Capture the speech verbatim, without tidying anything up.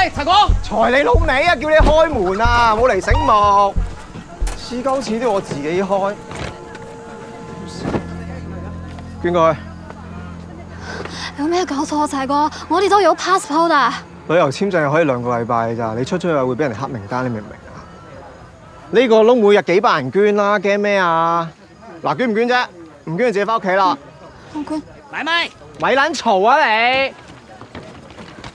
喂，齊哥， 財你老味啊！叫你開門啊，冇嚟醒目。黐鳩錢都要我自己開。捐過去。 有咩搞錯啊，齊哥？我哋都有 passport 啊。 旅遊簽證係可以兩個禮拜咋，你出出去會俾人黑名單，你明唔明啊？呢個窿每日幾百人捐啦，驚咩啊？嗱，捐唔捐啫？唔捐就自己翻屋企啦。 我捐。 買咪？ 咪撚嘈啊你！